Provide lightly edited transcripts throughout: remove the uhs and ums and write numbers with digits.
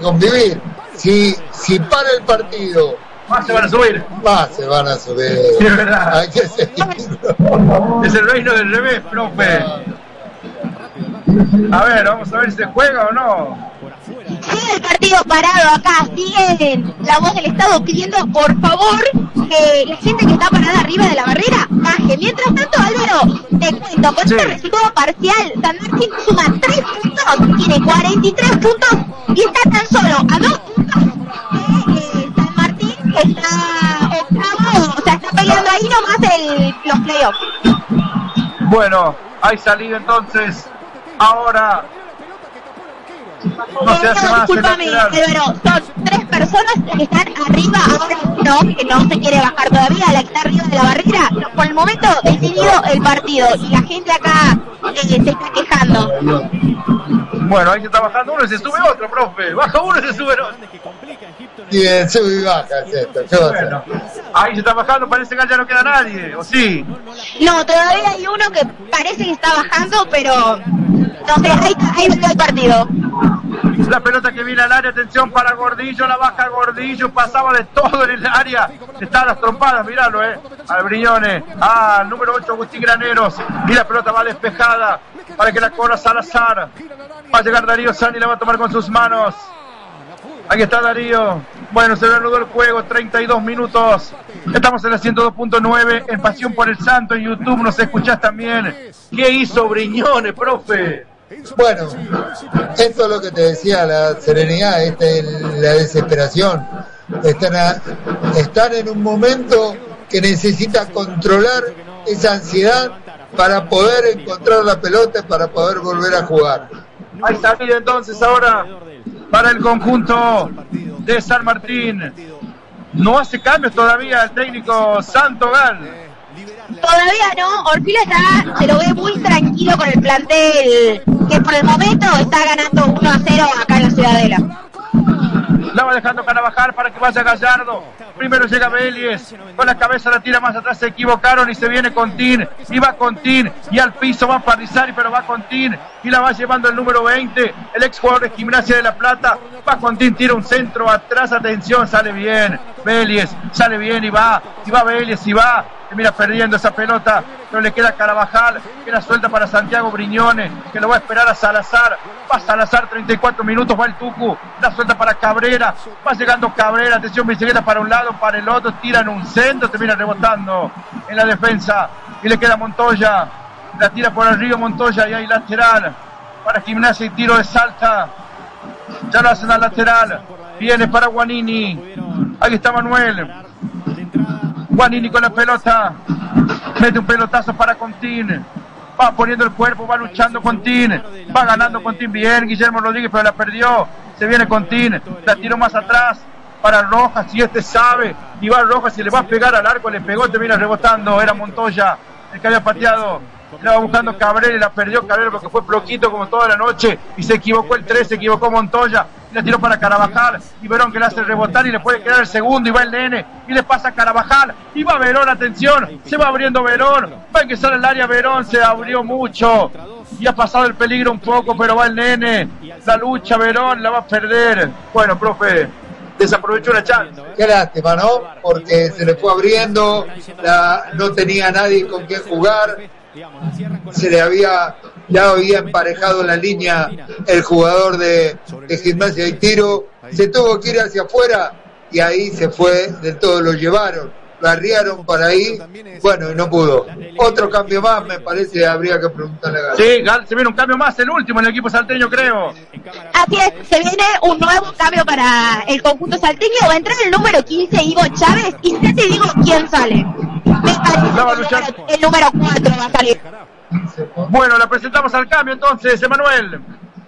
convivir. Si para el partido, más se van a subir. Más se van a subir. Sí, es verdad. Hay que seguirlo. Es el reino del revés, profe. A ver, vamos a ver si se juega o no. Sigue el partido parado acá, sigue la voz del Estado pidiendo por favor que la gente que está parada arriba de la barrera baje. Mientras tanto, Álvaro, te cuento, con este resultado parcial, San Martín suma 3 puntos, tiene 43 puntos y está tan solo a 2 puntos de San Martín, que está octavo, o sea, está peleando ahí nomás los playoffs. Bueno, hay salida entonces, ahora... No se hace más. Disculpame, Álvaro, son 3 personas que están arriba, ahora no, que no se quiere bajar todavía, la que está arriba de la barrera. Por el momento decidido el partido y la gente acá se está quejando. Bueno, ahí se está bajando uno y se sube otro, profe. Baja uno y se sube otro. Bien, sube y baja, ¿cierto? Bueno, ahí se está bajando, parece que ya no queda nadie, ¿o sí? No, todavía hay uno que parece que está bajando, pero no sé, ahí está el partido. La pelota que viene al área, atención para Gordillo, la baja Gordillo, pasaba de todo en el área, están las trompadas, miralo, al Briñones, al número 8 Agustín Graneros, y la pelota va despejada para que la corra Salazar, va a llegar Darío Sani, la va a tomar con sus manos, aquí está Darío, bueno, se reanudó el juego, 32 minutos, estamos en la 102.9, en Pasión por el Santo, en YouTube, nos escuchás también, ¿qué hizo Briñones, profe? Bueno, esto es lo que te decía, la serenidad, la desesperación. Están en un momento que necesita controlar esa ansiedad para poder encontrar la pelota, para poder volver a jugar. Hay salida entonces ahora para el conjunto de San Martín. No hace cambios todavía el técnico Santogal. Todavía no, Orfila se lo ve muy tranquilo con el plantel que por el momento está ganando 1-0 acá en la Ciudadela. La va dejando Carabajal para que vaya Gallardo. Primero llega Vélez, con la cabeza la tira más atrás, se equivocaron y se viene Contín, y va Contín, y al piso va Parrizari, pero va Contín, y la va llevando el número 20, el ex jugador de Gimnasia de La Plata, va Contín, tira un centro atrás, atención, sale bien, Vélez, sale bien, y va Vélez, y va, y mira perdiendo esa pelota, pero le queda Carabajal, que la suelta para Santiago Briñones, que lo va a esperar a Salazar, va Salazar, 34 minutos, va el Tucu, la suelta para Cabrera, va llegando Cabrera, atención, bicicleta para un lado, para el otro, tiran un centro, termina rebotando en la defensa, y le queda Montoya, la tira por el río Montoya, y hay lateral, para Gimnasia y tiro de Salta, ya lo hacen al lateral, viene para Guanini, aquí está Manuel, Guanini con la pelota, mete un pelotazo para Contín, va poniendo el cuerpo, va luchando Contín, va ganando Contín bien, Guillermo Rodríguez, pero la perdió, se viene Contín, la tiró más atrás para Rojas, y sabe, y va Rojas y le va a pegar al arco, le pegó, termina rebotando, era Montoya el que había pateado, la va buscando Cabrera y la perdió Cabrera porque fue floquito como toda la noche, y se equivocó el 3, se equivocó Montoya, y la tiró para Carabajal, y Verón que le hace rebotar y le puede quedar el segundo, y va el nene, y le pasa a Carabajal, y va Verón, atención, se va abriendo Verón, va a ingresar al área Verón, se abrió mucho, y ha pasado el peligro un poco, pero va el nene, la lucha Verón, la va a perder, bueno, profe, desaprovechó una chance. Qué lástima, ¿no? Porque se le fue abriendo, no tenía nadie con quien jugar, ya había emparejado la línea el jugador de Gimnasia y Tiro, se tuvo que ir hacia afuera y ahí se fue del todo, lo llevaron, lo arriaron para ahí, bueno, y no pudo. Otro cambio más, me parece, habría que preguntarle a Gal. Sí, Gal, se viene un cambio más, el último en el equipo salteño, creo. Así es, se viene un nuevo cambio para el conjunto salteño, va a entrar el número 15, Ivo Chávez, y ya te digo quién sale. Me parece que el número 4 va a salir. Bueno, la presentamos al cambio entonces, Emanuel.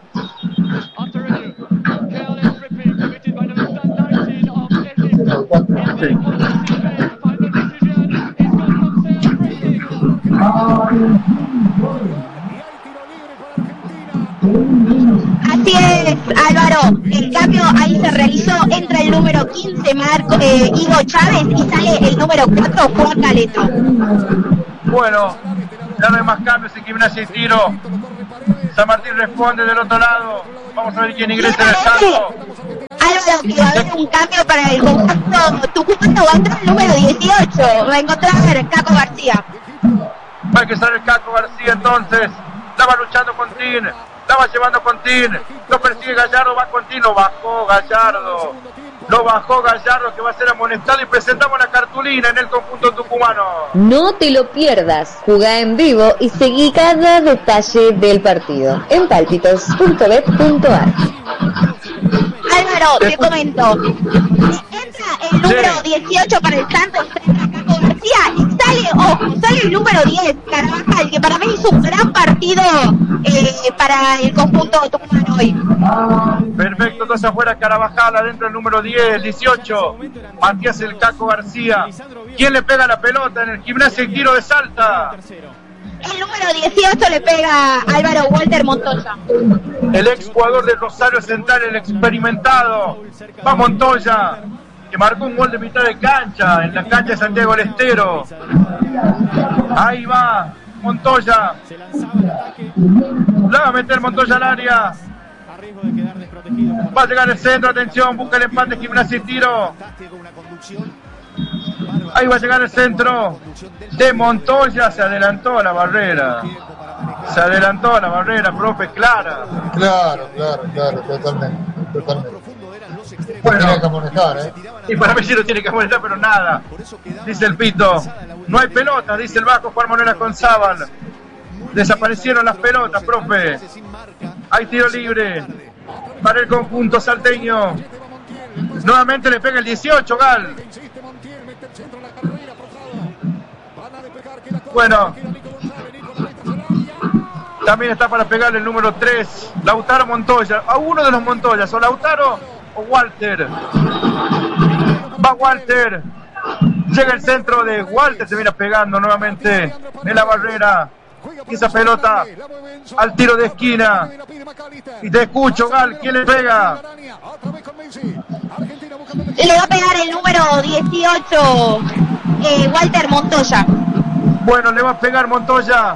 Así es, Álvaro, el cambio ahí se realizó, entra el número 15, Ivo Chávez, y sale el número 4, Juan Caleto. Bueno, ya no hay más cambios en Gimnasia y Tiro. San Martín responde del otro lado. Vamos a ver quién ingresa en el salto. Álvaro, que va a haber un cambio para el conjunto tucumano. Va a entrar el número 18, va a encontrar Caco García. Va a ingresar el Caco García entonces. La va luchando con Tin. La va llevando con Tin. Lo persigue Gallardo, va con Tin. Lo bajó Gallardo. Lo bajó Gallardo, que va a ser amonestado. Y presentamos la cartulina en el conjunto tucumano. No te lo pierdas. Jugá en vivo y seguí cada detalle del partido en palpitos.bet.ar. Álvaro, te comento. Entra el número 18 para el Santos, entra Caco García y sale el número 10, Carvajal, que para mí hizo un gran partido para el conjunto tucumano hoy. Perfecto, entonces afuera Carvajal, adentro el número 10, 18, Matías el Caco García. ¿Quién le pega la pelota en el Gimnasia y Tiro de Salta? El número 18 le pega Álvaro Walter Montoya. El ex jugador de Rosario Central, el experimentado. Va Montoya, que marcó un gol de mitad de cancha en la cancha de Santiago del Estero. Ahí va Montoya. La va a meter Montoya al área. Va a llegar el centro, atención, busca el empate Gimnasia y Tiro. Ahí va a llegar el centro de Montoya, se adelantó a la barrera. Se adelantó a la barrera, profe, clara. Claro, totalmente. Bueno, tiene que amonestar, y para mí sí lo tiene que amonestar, pero nada. Dice el Pito, no hay pelota, dice el Vasco Juan Morena con Sábal. Desaparecieron las pelotas, profe. Hay tiro libre para el conjunto salteño. Nuevamente le pega el 18, Gal. Bueno, también está para pegarle el número 3, Lautaro Montoya. A uno de los Montoyas, o Lautaro o Walter. Va Walter. Llega el centro de Walter, se viene pegando nuevamente en la barrera. Y esa pelota al tiro de esquina. Y te escucho, Gal, ¿quién le pega? Le va a pegar el número 18, Walter Montoya. Bueno, le va a pegar Montoya.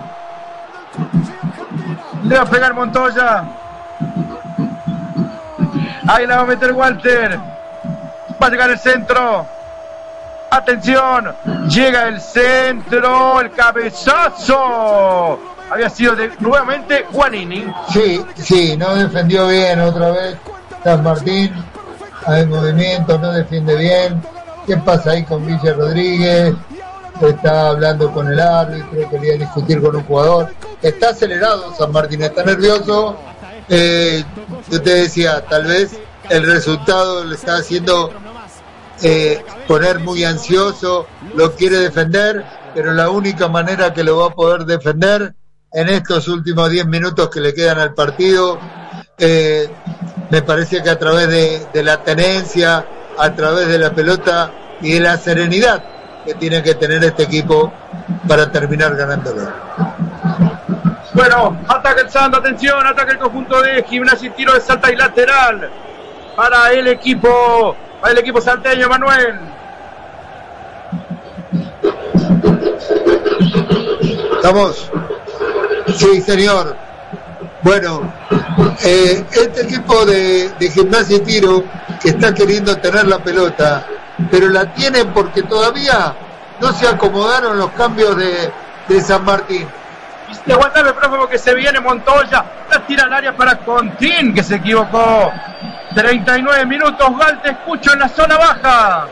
Le va a pegar Montoya. Ahí la va a meter Walter. Va a llegar el centro. Atención. Llega el centro. El cabezazo. Había sido nuevamente Guanini. Sí, no defendió bien otra vez San Martín. Hay movimiento, no defiende bien. ¿Qué pasa ahí con Villa Rodríguez? Está hablando con el árbitro, quería discutir con un jugador. Está acelerado San Martín, está nervioso. Yo te decía, tal vez el resultado le está haciendo poner muy ansioso, lo quiere defender, pero la única manera que lo va a poder defender en estos últimos 10 minutos que le quedan al partido, me parece que a través de la tenencia, a través de la pelota y de la serenidad que tiene que tener este equipo para terminar ganándolo. Bueno, ataca el Santo, atención, ataca el conjunto de Gimnasia y Tiro de Salta y lateral para el equipo salteño, Manuel. ¿Estamos? Sí, señor. Bueno, este equipo de Gimnasia y Tiro que está queriendo tener la pelota, pero la tienen porque todavía no se acomodaron los cambios de San Martín. Y aguantame, profe, porque se viene Montoya, la tira al área para Contín, que se equivocó. 39 minutos, Gal, te escucho en la zona baja.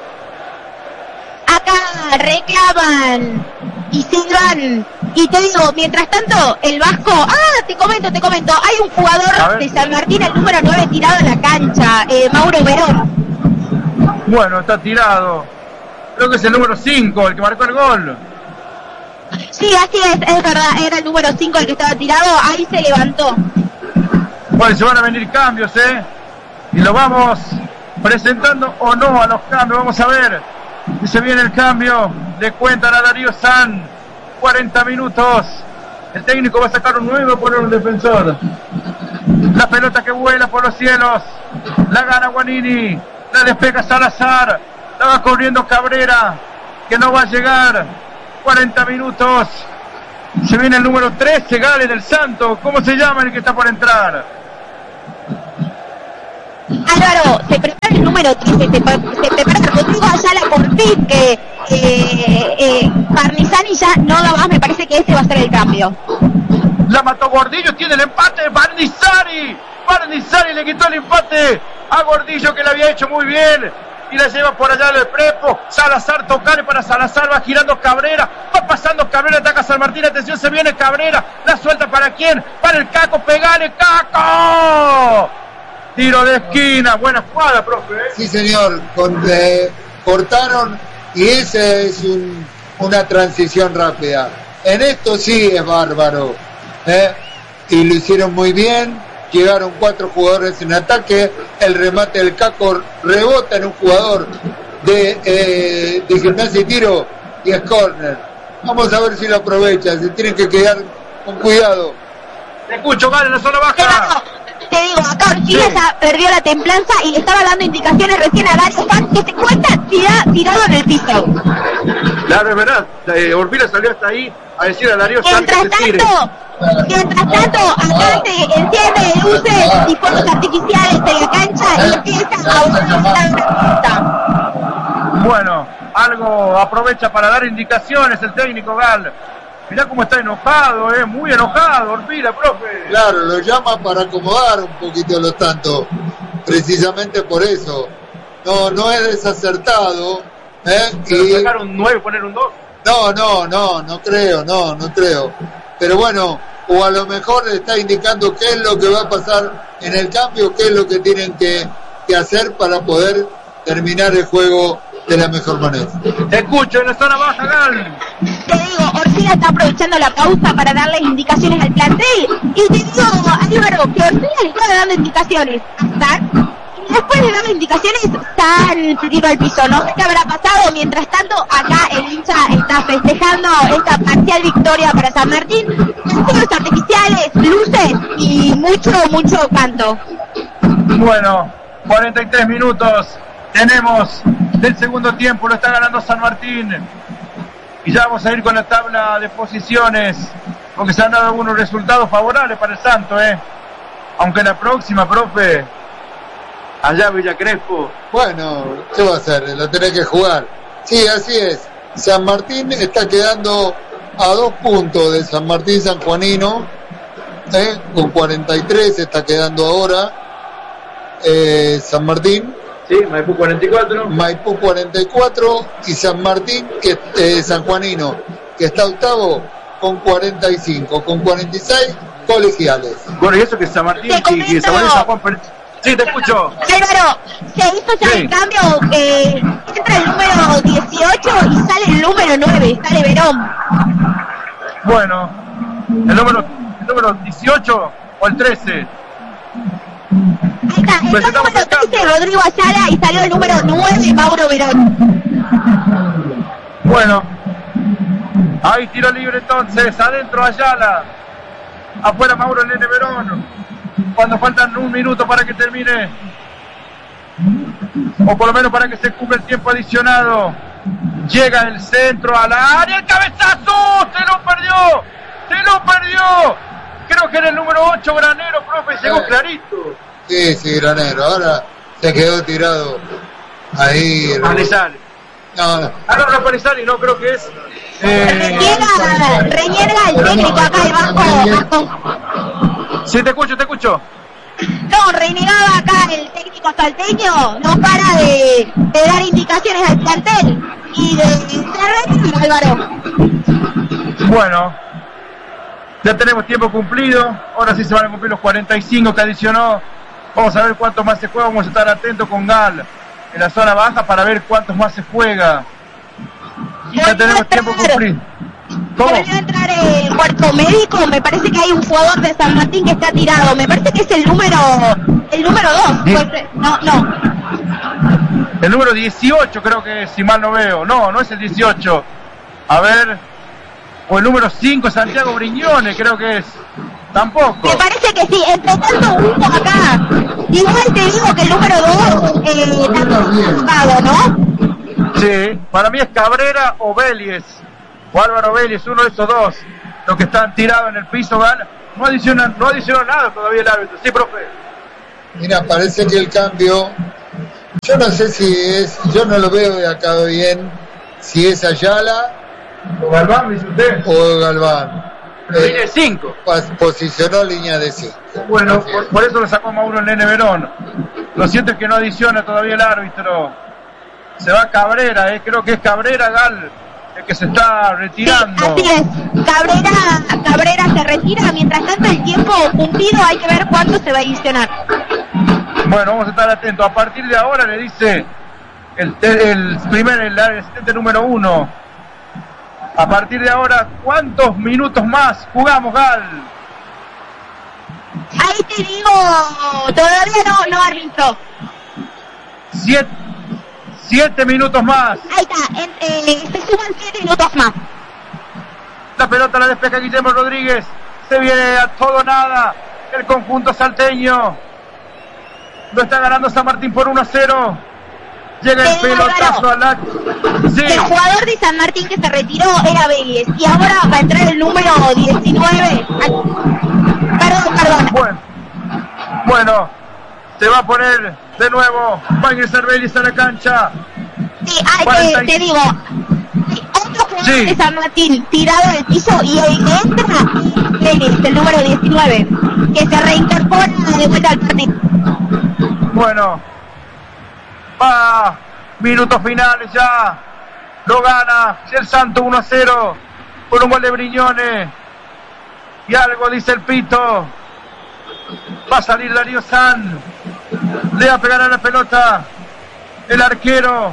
Acá reclaman y silban. Y te digo, mientras tanto, el Vasco... te comento. Hay un jugador de San Martín, el número 9, tirado en la cancha, Mauro Verón. Bueno, está tirado. Creo que es el número 5, el que marcó el gol. Sí, así es verdad, era el número 5 el que estaba tirado, ahí se levantó. Bueno, se van a venir cambios, y lo vamos presentando o no a los cambios, vamos a ver si se viene el cambio. Le cuentan a Darío San, 40 minutos, el técnico va a sacar un 9 por un defensor. La pelota que vuela por los cielos, la gana Guanini, la despega Salazar, la va corriendo Cabrera, que no va a llegar. 40 minutos, se viene el número 13, Gale del Santo. ¿Cómo se llama el que está por entrar? Álvaro, se prepara el número número 13, se prepara Rodrigo Ayala por fin, que Barnizani ya no da más, me parece que ese va a ser el cambio. La mató Gordillo, tiene el empate, Barnizani le quitó el empate a Gordillo, que le había hecho muy bien, y la lleva por allá del Prepo. Salazar, tocarle para Salazar, va girando Cabrera, va pasando Cabrera, ataca San Martín, atención, se viene Cabrera, la suelta para quién, para el Caco, pegale Caco, tiro de esquina, buena jugada, profe. Sí, señor, cortaron, y esa es una transición rápida. En esto sí es bárbaro, y lo hicieron muy bien. Llegaron 4 jugadores en ataque, el remate del Caco rebota en un jugador de Gimnasia y Tiro, y es córner. Vamos a ver si lo aprovecha, se tienen que quedar con cuidado. Te escucho, Gal, en la zona baja. Te digo, acá Ortiz ya perdió la templanza y le estaba dando indicaciones recién a Darío Fan, que se encuentra tirado en el piso. Claro, es verdad, Orvila salió hasta ahí a decir a Darío Fan que se tire. Mientras tanto, acá se enciende luces y fuegos artificiales en la cancha y empieza a usar. Bueno, algo aprovecha para dar indicaciones el técnico Gal. Mirá cómo está enojado, muy enojado, Orvila, profe. Claro, lo llama para acomodar un poquito los tantos, precisamente por eso. No es desacertado. ¿Y sacar un 9 y poner un 2? No creo. Pero bueno, o a lo mejor le está indicando qué es lo que va a pasar en el cambio, qué es lo que tienen que hacer para poder terminar el juego de la mejor manera. Te escucho en la zona baja, Gal. Te digo, Ortega está aprovechando la pausa para darle indicaciones al plantel. Y te digo, Álvaro, que Ortega le está dando indicaciones. Y después de darle indicaciones, se tiró al piso. No sé qué habrá pasado. Mientras tanto, acá el hincha está festejando esta parcial victoria para San Martín. Fuegos artificiales, luces y mucho canto. Bueno, 43 minutos tenemos del segundo tiempo, lo está ganando San Martín. Y ya vamos a ir con la tabla de posiciones, porque se han dado algunos resultados favorables para el Santo, aunque la próxima, profe, allá Villa Crespo. Bueno, ¿qué va a hacer? Lo tenés que jugar. Sí, así es. San Martín está quedando a 2 puntos de San Martín Sanjuanino, con 43 está quedando ahora San Martín. Sí, Maipú 44 y San Martín, que Sanjuanino, que está octavo, con 45, con 46 colegiales. Bueno, y eso que San Martín y San Juan. Sí, te escucho. Álvaro, se hizo ya el cambio, entra el número 18 y sale el número 9, sale Verón. Bueno, el número 18 o el 13. Ahí está, el número 13 Rodrigo Ayala y salió el número 9 Mauro Verón. Bueno, ahí tiro libre entonces, adentro Ayala, afuera Mauro Nene Verón. Cuando faltan 1 minuto para que termine, o por lo menos para que se cumpla el tiempo adicionado, llega el centro a la área, el cabezazo, se lo perdió, creo que era el número 8 Granero, profe, llegó clarito. Sí, Granero, ahora se quedó tirado ahí. Panizali. No. No, Panizali, no, creo que es... Reniega el técnico acá debajo. Sí, te escucho. No, renegaba acá el técnico salteño, no para de dar indicaciones al plantel y de entrar Álvaro. Bueno, ya tenemos tiempo cumplido, ahora sí se van a cumplir los 45 que adicionó. Vamos a ver cuánto más se juega, vamos a estar atentos con Gal en la zona baja para ver cuántos más se juega. Ya tenemos tiempo cumplido. ¿Cómo? Volvió a entrar el cuarto médico, me parece que hay un jugador de San Martín que está tirado, me parece que es el número 2. ¿Sí? No. El número 18 creo que es, si mal no veo. No es el 18. A ver, o el número 5 Santiago Briñones creo que es. Tampoco. Me parece que sí, entre tanto humo acá. Igual te digo que el número 2 está jugado, ¿no? Sí, para mí es Cabrera o Vélez. O Álvaro Vélez, uno de esos dos, los que están tirados en el piso, ¿vale? No adicionó nada todavía el árbitro. Sí, profe. Mira, parece que el cambio Yo no sé si es, yo no lo veo de acá bien, si es Ayala ¿O Galván, dice usted? o Galván. Línea de 5. Posicionó línea de 5. Bueno, por eso lo sacó Mauro el Nene Verón. Lo cierto es que no adiciona todavía el árbitro. Se va Cabrera, creo que es Cabrera Gal el que se está retirando. Sí, así es. Cabrera se retira. Mientras tanto, el tiempo cumplido, hay que ver cuánto se va a adicionar. Bueno, vamos a estar atentos. A partir de ahora le dice el asistente número 1. A partir de ahora, ¿cuántos minutos más jugamos, Gal? Ahí te digo, todavía no arbitro. 7 minutos más. Ahí está, se suman 7 minutos más. La pelota la despeja Guillermo Rodríguez. Se viene a todo nada el conjunto salteño. Lo está ganando San Martín por 1-0. Llega el pelotazo a la... Sí. El jugador de San Martín que se retiró era Vélez. Y ahora va a entrar el número 19. Perdón. Bueno, se va a poner de nuevo. Va a ingresar Vélez a la cancha. Sí, te digo. Otro jugador de San Martín tirado del piso y el que entra Vélez, el número 19, que se reincorpora de vuelta al partido. Bueno, va, minutos finales ya, lo gana el Santo 1-0 por un gol de Briñones. Y algo dice el pito. Va a salir Darío San, le va a pegar a la pelota el arquero.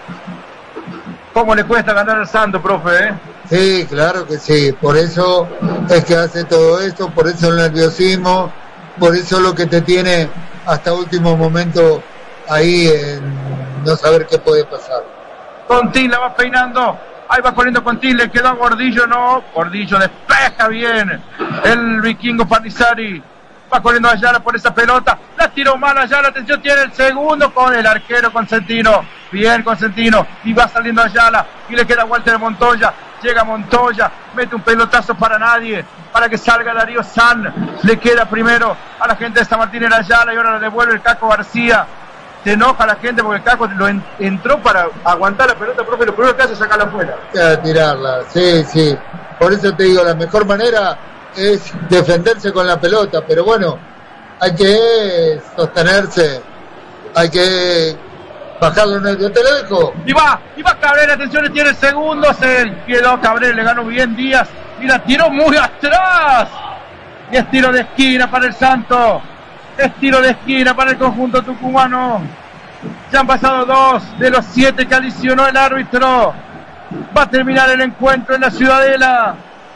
¿Cómo le cuesta ganar al Santo, profe? Sí, claro que sí, por eso es que hace todo esto, por eso el nerviosismo, por eso lo que te tiene hasta último momento ahí en no saber qué puede pasar. Contín la va peinando, ahí va corriendo Contín, le quedó a Gordillo, no, Gordillo despeja bien el vikingo Panizari. Va corriendo Ayala por esa pelota, la tiró mal Ayala, atención, tiene el segundo con el arquero Consentino, bien Consentino, y va saliendo Ayala, y le queda Walter Montoya, llega Montoya, mete un pelotazo para nadie, para que salga Darío San, le queda primero a la gente de San Martín en Ayala, y ahora le devuelve el Caco García. Se enoja la gente porque el Caco entró para aguantar la pelota, profe, lo primero que hace es sacarla afuera. Tirarla, sí, por eso te digo, la mejor manera es defenderse con la pelota, pero bueno, hay que sostenerse, hay que bajarle un yo te lo dejo. Y va Cabrera, atención, tiene el segundo, se quedó Cabrera, le ganó bien Díaz, y la tiró muy atrás, y es tiro de esquina para el Santo, es tiro de esquina para el conjunto tucumano. Ya han pasado 2 de los 7 que adicionó el árbitro, va a terminar el encuentro en la Ciudadela.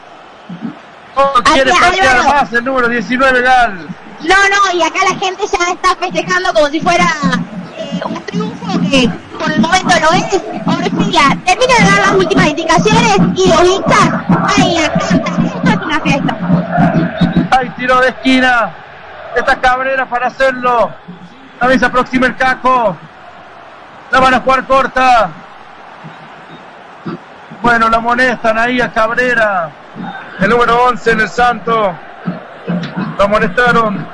Quiere patear más el número 19, Gal. No, y acá la gente ya está festejando como si fuera un triunfo que por el momento no es. Orfila termina de dar las últimas indicaciones y los hinchas ahí la cantan. Esto es una fiesta. Hay tiro de esquina. Esta Cabrera para hacerlo. También se aproxima el Caco. La van a jugar corta. Bueno, la amonestan ahí a Cabrera, el número 11 en el Santo. Lo amonestaron.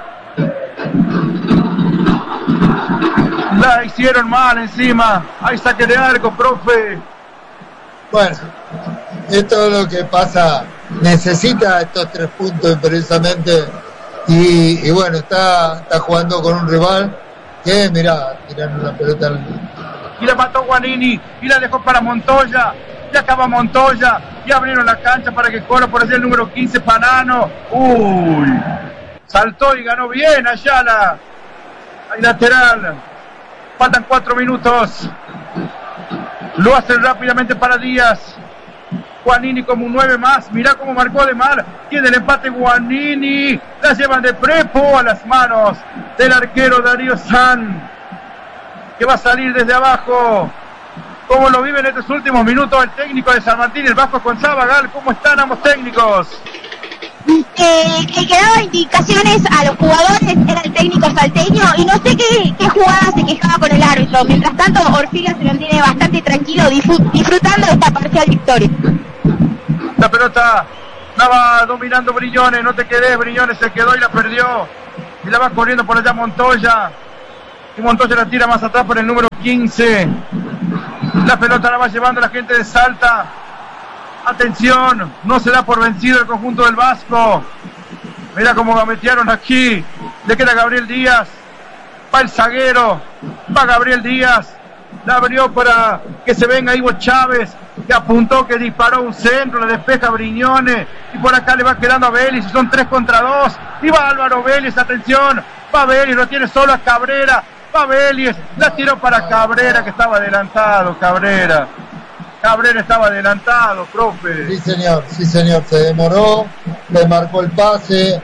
La hicieron mal encima. Hay saque de arco, profe. Bueno, esto es lo que pasa. Necesita estos 3 puntos imperiosamente. Y bueno, está jugando con un rival que, mirá, tirando la pelota. Y la mató Guanini. Y la dejó para Montoya. Y acaba Montoya. Y abrieron la cancha para que corra por allá el número 15, Panano. Uy. Saltó y ganó bien Ayala. Hay lateral. Faltan 4 minutos. Lo hacen rápidamente para Díaz. Guanini como un 9 más. Mirá cómo marcó de mal. Tiene el empate Guanini. La llevan de prepo a las manos del arquero Darío San, que va a salir desde abajo. ¿Cómo lo viven estos últimos minutos el técnico de San Martín, el Vasco González? Gal, ¿cómo están ambos técnicos? El que daba indicaciones a los jugadores era el técnico salteño y no sé qué jugada se quejaba con el árbitro. Mientras tanto, Orfila se lo tiene bastante tranquilo, disfrutando de esta parcial victoria. La pelota la va dominando Briñones, no te quedes, Briñones se quedó y la perdió. Y la va corriendo por allá Montoya, y Montoya la tira más atrás por el número 15. La pelota la va llevando la gente de Salta. Atención, no se da por vencido el conjunto del Vasco. Mira cómo gametearon aquí. Le queda Gabriel Díaz. Va el zaguero. Va Gabriel Díaz. La abrió para que se venga Ivo Chávez, que apuntó, que disparó un centro, le despeja Briñones, y por acá le va quedando a Vélez, y son 3 contra 2, y va Álvaro Vélez, atención, va Vélez, lo tiene solo a Cabrera, va Vélez, la tiró para Cabrera, que estaba adelantado, Cabrera estaba adelantado, profe. Sí señor, se demoró, le marcó el pase,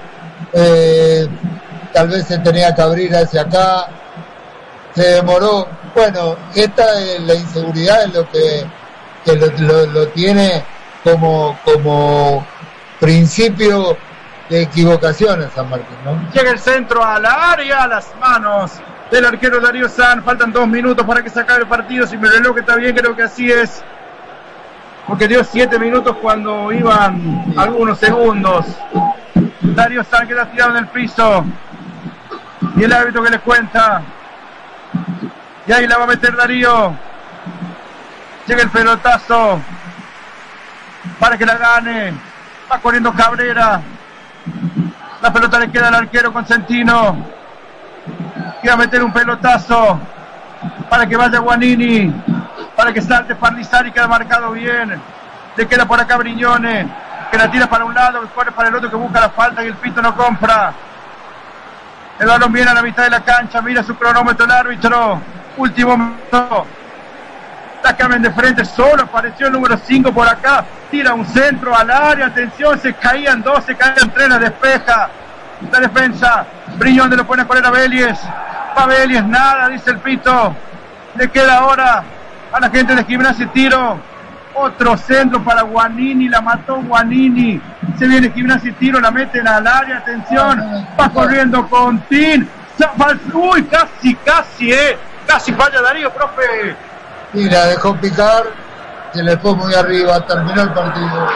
tal vez se tenía que abrir hacia acá, se demoró. Bueno, esta es la inseguridad, es lo que lo tiene como principio de equivocación en San Martín, ¿no? Llega el centro a la área, a las manos del arquero Darío San. Faltan 2 minutos para que se acabe el partido. Si mi reloj está bien, creo que así es, porque dio 7 minutos cuando iban algunos segundos. Darío San queda tirado en el piso, y el árbitro que les cuenta. Y ahí la va a meter Darío. Llega el pelotazo para que la gane. Va corriendo Cabrera. La pelota le queda al arquero Consentino. Y va a meter un pelotazo para que vaya Guanini, para que salte Parnizari, queda marcado bien. Le queda por acá Briñones, que la tira para un lado, que corre para el otro, que busca la falta, y el pito no compra. El balón viene a la mitad de la cancha. Mira su cronómetro el árbitro. Último minuto. La cambian de frente. Solo apareció el número 5 por acá. Tira un centro al área. Atención, se caían 2, se caían 3. La despeja la defensa. Briñones lo pone a correr a Vélez. Va Vélez, nada, dice el pito. Le queda ahora a la gente de Gimnasia Tiro. Otro centro para Guanini. La mató Guanini. Se viene Gimnasia Tiro. La meten al área. Atención. Va corriendo Contín. Uy, casi falla Darío, profe. Y la dejó picar, se le fue muy arriba, terminó el partido.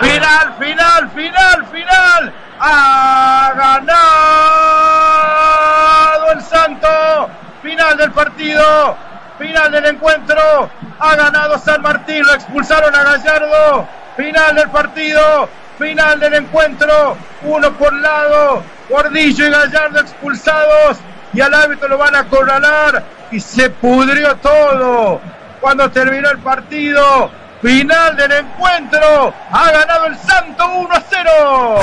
Final. Ha ganado el Santo. Final del partido. Final del encuentro. Ha ganado San Martín. Lo expulsaron a Gallardo. Final del partido. Final del encuentro. 1 por lado. Gordillo y Gallardo expulsados. Y al árbitro lo van a acorralar. Y se pudrió todo cuando terminó el partido. Final del encuentro. Ha ganado el Santo 1-0.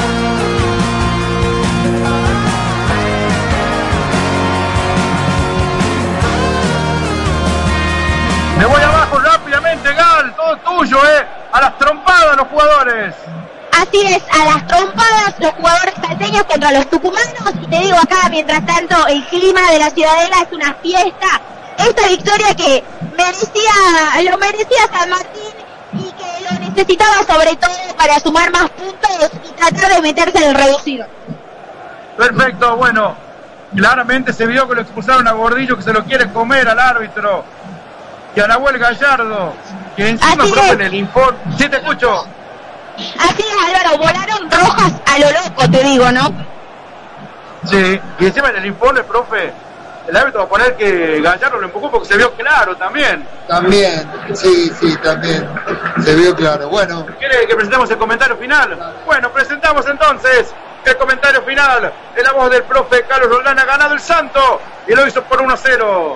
Me voy abajo rápidamente, Gal. Todo tuyo, a las trompadas los jugadores. Así es, a las trompadas los jugadores salteños contra los tucumanos. Y te digo acá, mientras tanto, el clima de la Ciudadela es una fiesta. Esta victoria que lo merecía San Martín, y que lo necesitaba sobre todo para sumar más puntos y tratar de meterse en el reducido. Perfecto, bueno, claramente se vio que lo expulsaron a Gordillo, que se lo quiere comer al árbitro, y a Nahuel Gallardo, que encima en el informe. Sí, te escucho. Así es, Álvaro, volaron rojas a lo loco, te digo, ¿no? Sí, y encima en el informe, profe, el árbitro va a poner que Gallardo lo empujó porque se vio claro también. También, sí, también se vio claro. Bueno, ¿quiere que presentemos el comentario final? Bueno, presentamos entonces el comentario final en la voz del profe Carlos Roldán. Ha ganado el Santo y lo hizo por 1-0.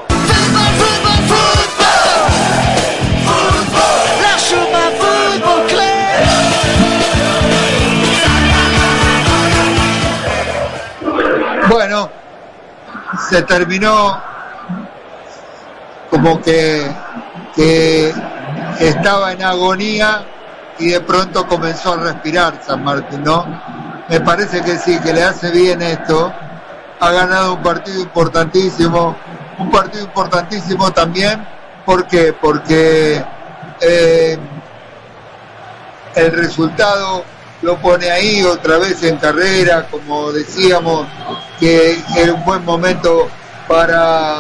La Suma Fútbol Club. Bueno, se terminó como que estaba en agonía y de pronto comenzó a respirar San Martín, ¿no? Me parece que sí, que le hace bien esto. Ha ganado un partido importantísimo también. ¿Por qué? Porque el resultado lo pone ahí otra vez en carrera, como decíamos, que era un buen momento para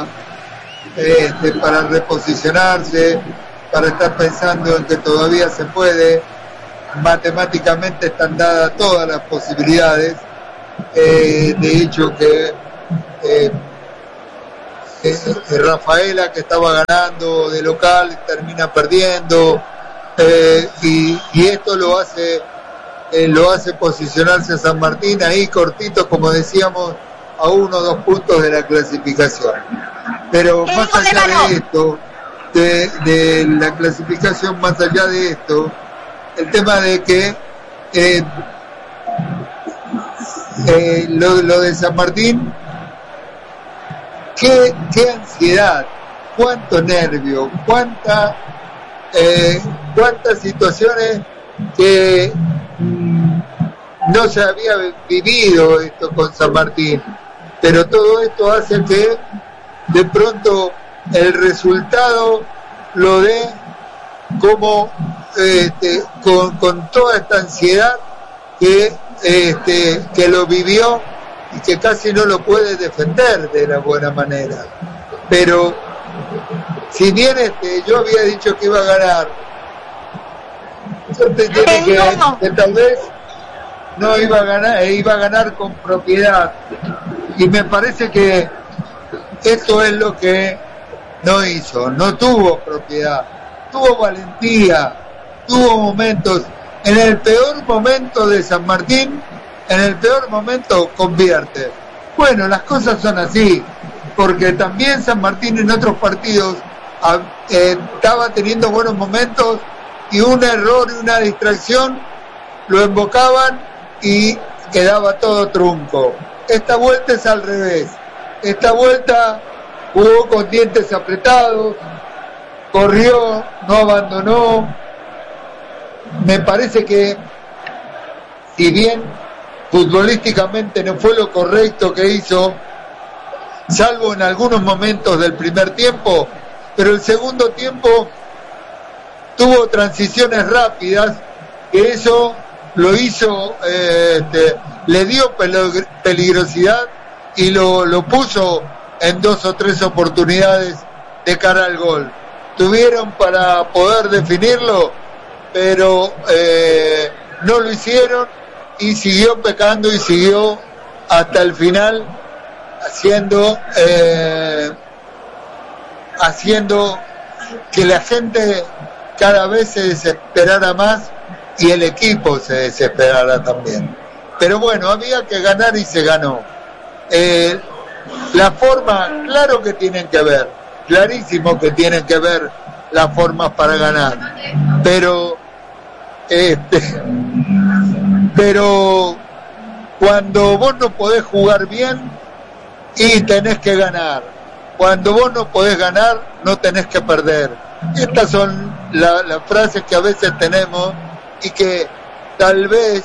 reposicionarse, para estar pensando en que todavía se puede. Matemáticamente están dadas todas las posibilidades. De hecho que Rafaela, que estaba ganando de local, termina perdiendo, y esto lo hace posicionarse a San Martín ahí cortito, como decíamos, a 1 o 2 puntos de la clasificación. Pero más allá de esto, de la clasificación, más allá de esto, el tema de que lo de San Martín, qué ansiedad, cuánto nervio, cuántas situaciones que no se había vivido esto con San Martín, pero todo esto hace que de pronto el resultado lo dé como con toda esta ansiedad que lo vivió y que casi no lo puede defender de la buena manera. Pero si bien yo había dicho que iba a ganar, yo te dije que tal vez no iba a ganar, iba a ganar con propiedad, y me parece que esto es lo que no hizo. No tuvo propiedad, tuvo valentía, tuvo momentos. En el peor momento de San Martín, en el peor momento convierte. Bueno, las cosas son así, porque también San Martín en otros partidos estaba teniendo buenos momentos, y un error y una distracción lo embocaban y quedaba todo trunco. Esta vuelta es al revés. Esta vuelta jugó con dientes apretados, corrió, no abandonó. Me parece que, si bien futbolísticamente no fue lo correcto que hizo, salvo en algunos momentos del primer tiempo, pero el segundo tiempo tuvo transiciones rápidas, que eso lo hizo, le dio peligrosidad y lo puso en 2 o 3 oportunidades de cara al gol. Tuvieron para poder definirlo, pero no lo hicieron, y siguió pecando y siguió hasta el final haciendo que la gente cada vez se desesperara más y el equipo se desesperara también. Pero bueno, había que ganar y se ganó. La forma, claro que tienen que ver, clarísimo que tienen que ver las formas para ganar, pero cuando vos no podés jugar bien y tenés que ganar, cuando vos no podés ganar no tenés que perder. Estas son las frases que a veces tenemos, y que tal vez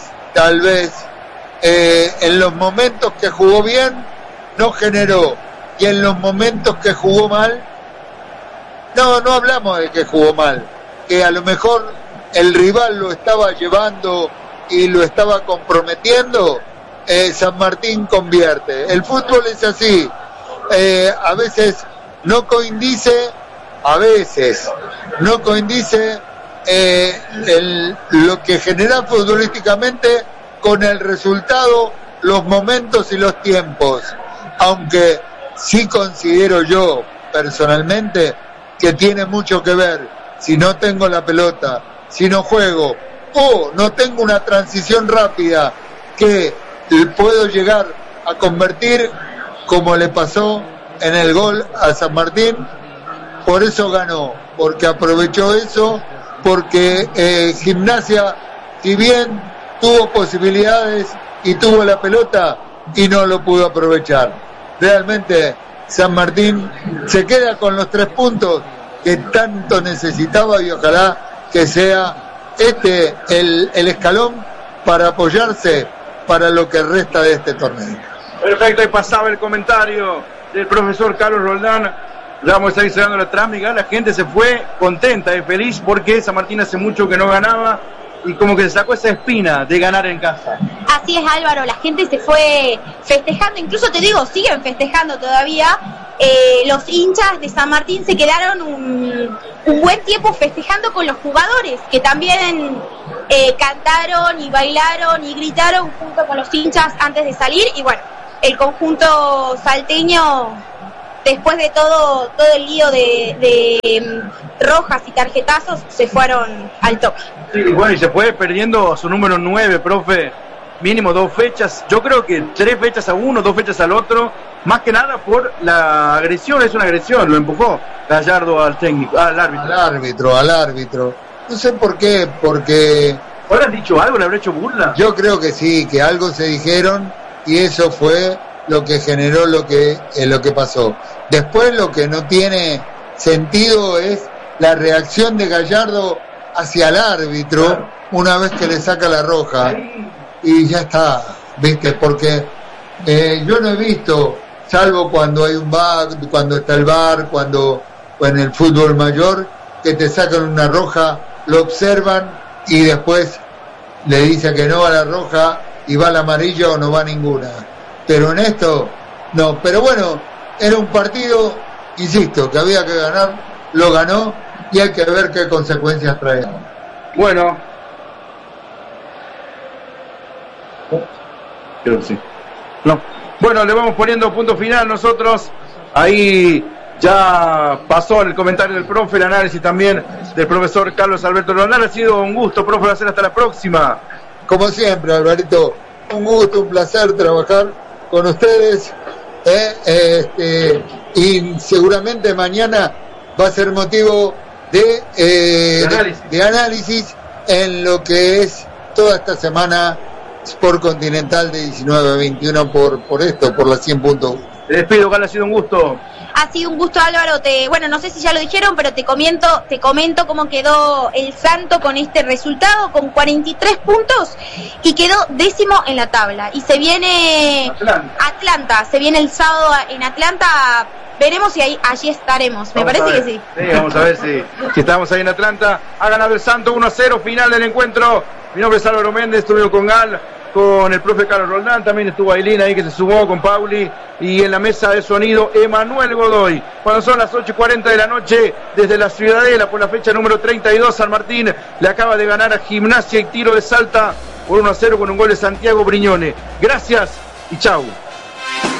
en los momentos que jugó bien no generó, y en los momentos que jugó mal, no hablamos de que jugó mal, que a lo mejor el rival lo estaba llevando y lo estaba comprometiendo, San Martín convierte. El fútbol es así, a veces no coincide lo que genera futbolísticamente con el resultado, los momentos y los tiempos, aunque sí considero yo personalmente que tiene mucho que ver. Si no tengo la pelota, si no juego, o no tengo una transición rápida que puedo llegar a convertir, como le pasó en el gol a San Martín, por eso ganó, porque aprovechó eso, porque Gimnasia, si bien tuvo posibilidades y tuvo la pelota, y no lo pudo aprovechar. Realmente San Martín se queda con los 3 puntos que tanto necesitaba, y ojalá que sea el escalón para apoyarse para lo que resta de este torneo. Perfecto, ahí pasaba el comentario del profesor Carlos Roldán. Ya vamos a ir cerrando la trámica. La gente se fue contenta y feliz, porque San Martín hace mucho que no ganaba, y como que se sacó esa espina de ganar en casa. Así es, Álvaro, la gente se fue festejando, incluso te digo, siguen festejando todavía. Los hinchas de San Martín se quedaron un buen tiempo festejando con los jugadores, que también cantaron y bailaron y gritaron junto con los hinchas antes de salir. Y bueno, el conjunto salteño después de todo el lío de rojas y tarjetazos, se fueron al toque. Sí, bueno, y se fue perdiendo a su número 9, profe. Mínimo 2 fechas, yo creo que 3 fechas a uno, 2 fechas al otro, más que nada por la agresión, es una agresión, lo empujó Gallardo al técnico, al árbitro. Al árbitro. No sé por qué, porque... ¿Habrán dicho algo? ¿Le habrá hecho burla? Yo creo que sí, que algo se dijeron y eso fue lo que generó lo que pasó. Después lo que no tiene sentido es la reacción de Gallardo hacia el árbitro una vez que le saca la roja. Y ya está, ¿viste? Porque yo no he visto, salvo cuando hay un bar, cuando está el bar, cuando en el fútbol mayor, que te sacan una roja, lo observan y después le dicen que no va la roja y va la amarilla o no va ninguna. Pero en esto, no. Pero bueno, era un partido, insisto, que había que ganar, lo ganó y hay que ver qué consecuencias trae. Bueno. Creo que sí. No. Bueno, le vamos poniendo punto final nosotros. Ahí ya pasó el comentario del profe, el análisis también del profesor Carlos Alberto Roldán. Ha sido un gusto, profe, va a ser hasta la próxima. Como siempre, Alvarito, un gusto, un placer trabajar con ustedes. Y seguramente mañana va a ser motivo de análisis en lo que es toda esta semana Sport Continental de 19 a 21 por la 100.1. Te despido, Gal, ha sido un gusto. Ha sido un gusto, Álvaro. Bueno, no sé si ya lo dijeron, pero te comento cómo quedó el Santo con este resultado, con 43 puntos y quedó 10º en la tabla. Y se viene Atlanta, se viene el sábado en Atlanta. Veremos si allí estaremos. Me parece que sí. Sí, vamos a ver si estamos ahí en Atlanta. Ha ganado el Santo 1-0, final del encuentro. Mi nombre es Álvaro Méndez, estuve con Gal, con el profe Carlos Roldán, también estuvo Ailín ahí que se sumó con Pauli, y en la mesa de sonido Emanuel Godoy. Cuando son las 8:40 de la noche, desde la Ciudadela, por la fecha número 32, San Martín le acaba de ganar a Gimnasia y Tiro de Salta por 1-0 con un gol de Santiago Briñone. Gracias y chau.